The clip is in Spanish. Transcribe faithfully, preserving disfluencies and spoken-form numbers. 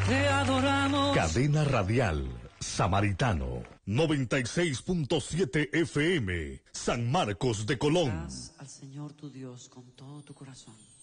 Te adoramos. Cadena Radial Samaritano noventa y seis punto siete F M, San Marcos de Colón. Al Señor tu Dios con todo tu corazón.